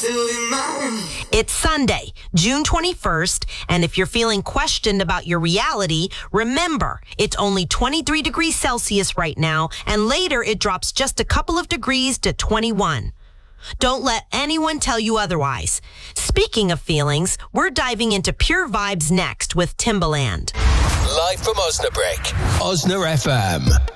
It's Sunday, June 21st, and if you're feeling questioned about your reality, remember, it's only 23 degrees Celsius right now, and later it drops just a couple of degrees to 21. Don't let anyone tell you otherwise. Speaking of feelings, we're diving into Pure Vibes next with Timbaland. Live from Osnabrück, Osna FM.